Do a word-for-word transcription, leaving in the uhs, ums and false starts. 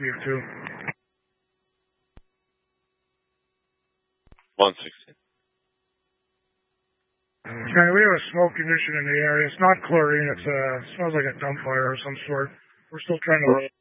You too. one sixteen. Okay, we have a smoke condition in the area. It's not chlorine. It's uh, smells like a dump fire of some sort. We're still trying to